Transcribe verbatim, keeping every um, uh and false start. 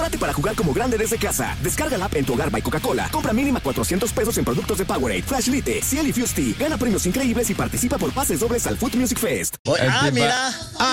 Prepárate para jugar como grande desde casa. Descarga la app en tu hogar by Coca-Cola. Compra mínima cuatrocientos pesos en productos de Powerade, Flash Lite, Ciel y Fusty. Gana premios increíbles y participa por pases dobles al Food Music Fest. Ah, mira.